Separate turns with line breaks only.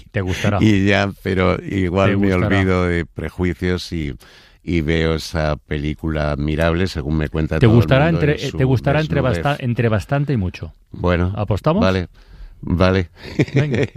Te gustará.
Y ya, pero igual
Te
me
gustará.
olvido de prejuicios y veo esa película admirable, según me cuenta
Te
todo
gustará
el mundo,
entre,
en su
te gustará
desnudez.
entre bastante y mucho.
Bueno,
¿Apostamos?
vale.
Venga.